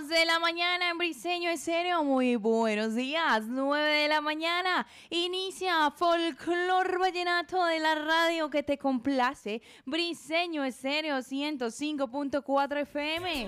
de la mañana en Briseño Estéreo. Muy buenos días. 9 de la mañana. Inicia Folclor Vallenato de la radio que te complace. Briseño Estéreo 105.4 FM.